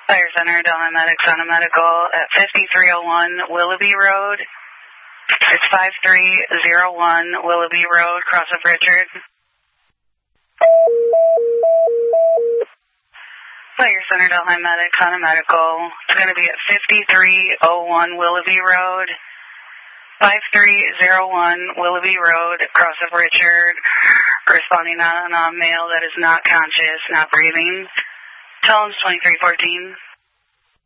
Fire Center, Delhi Medics on a medical at 5301 Willoughby Road. It's 5301 Willoughby Road, cross of Richard. Fire Center, Delhi Medics on a medical. It's going to be at 5301 Willoughby Road. 5301 Willoughby Road, cross of Richard. Responding on a male that is not conscious, not breathing. Tell him 2314.